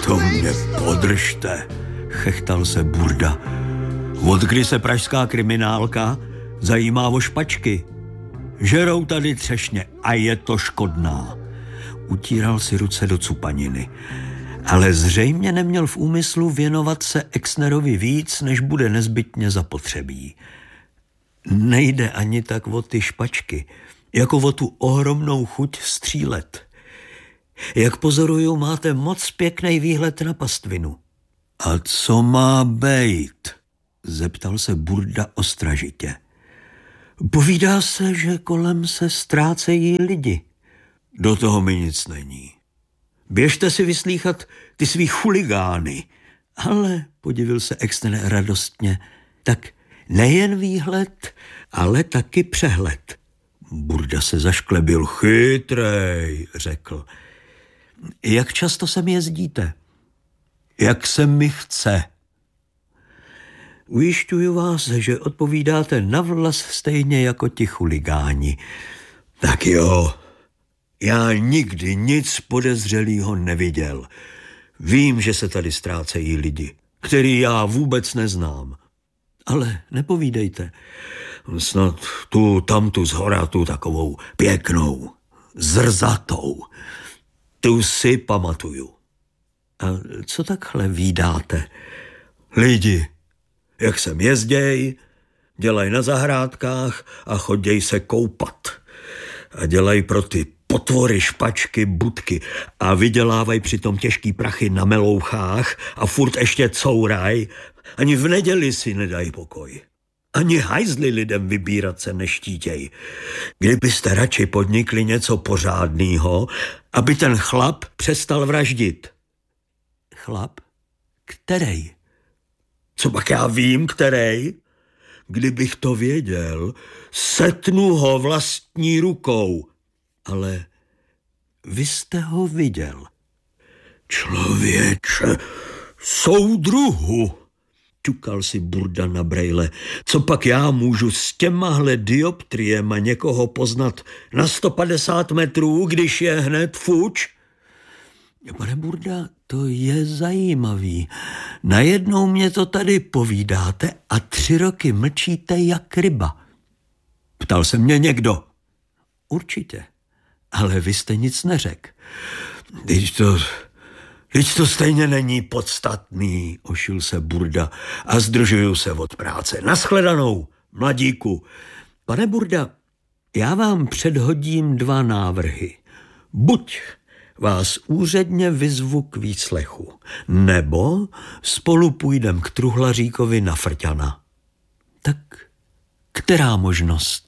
To mě podržte, chechtal se Burda. Od kdy se pražská kriminálka zajímá o špačky? Žerou tady třešně a je to škodná. Utíral si ruce do cupaniny. Ale zřejmě neměl v úmyslu věnovat se Exnerovi víc, než bude nezbytně zapotřebí. Nejde ani tak o ty špačky, jako o tu ohromnou chuť střílet. Jak pozoruju, máte moc pěkný výhled na pastvinu. A co má bejt? Zeptal se Burda ostražitě. Povídá se, že kolem se ztrácejí lidi. Do toho mi nic není. Běžte si vyslýchat ty svý chuligány. Ale, podivil se Exner radostně, tak nejen výhled, ale taky přehled. Burda se zašklebil. Chytrej, řekl. Jak často sem jezdíte? Jak se mi chce. Ujišťuju vás, že odpovídáte na vlas stejně jako ti chuligáni. Tak jo, já nikdy nic podezřelého neviděl. Vím, že se tady ztrácejí lidi, který já vůbec neznám. Ale nepovídejte. Snad tamtu zhora, tu takovou pěknou, zrzatou. Tu si pamatuju. A co takhle vídáte? Lidi, jak sem jezděj, dělaj na zahrádkách a choděj se koupat. A dělaj pro ty potvory špačky budky a vydělávaj přitom těžký prachy na melouchách a furt ještě couraj. Ani v neděli si nedaj pokoj. Ani hajzli lidem vybírat se neštítěj. Kdybyste radši podnikli něco pořádného, aby ten chlap přestal vraždit. Chlap? Kterej? Co pak já vím, kterej? Kdybych to věděl, setnu ho vlastní rukou. Ale vy jste ho viděl. Člověče, soudruhu, ťukal si Burda na brejle. Co pak já můžu s těmahle dioptriema někoho poznat na 150 metrů, když je hned fuč? Pane Burda, to je zajímavý. Najednou mě to tady povídáte a 3 roky mlčíte jak ryba. Ptal se mě někdo. Určitě, ale vy jste nic neřekl. Teď to stejně není podstatný, ošil se Burda a zdržuju se od práce. Naschledanou, mladíku. Pane Burda, já vám předhodím 2 návrhy. Buď vás úředně vyzvu k výslechu, nebo spolu půjdem k truhlaříkovi na Frťana. Tak která možnost?